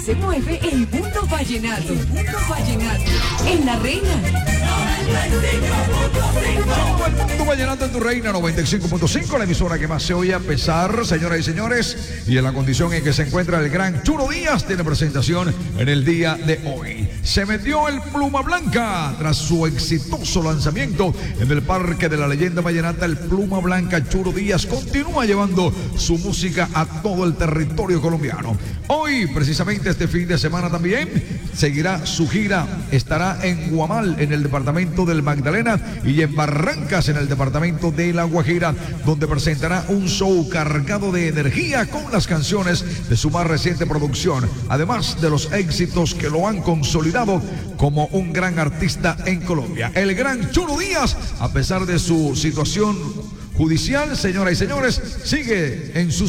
se mueve el mundo vallenato. En La Reina. El mundo vallenato en tu Reina 95.5, la emisora que más se oye a pesar, señoras y señores, y en la condición en que se encuentra el gran Churo Díaz, tiene presentación en el día de hoy. Se metió el Pluma Blanca tras su exitoso lanzamiento en el Parque de la Leyenda Vallenata. El Pluma Blanca Churo Díaz continúa llevando su música a todo el territorio colombiano. Hoy, precisamente este fin de semana también, seguirá su gira. Estará en Guamal, en el departamento del Magdalena, y en Barrancas, en el departamento de La Guajira, donde presentará un show cargado de energía con las canciones de su más reciente producción, además de los éxitos que lo han consolidado como un gran artista en Colombia. El gran Churo Díaz, a pesar de su situación judicial, señoras y señores, sigue en su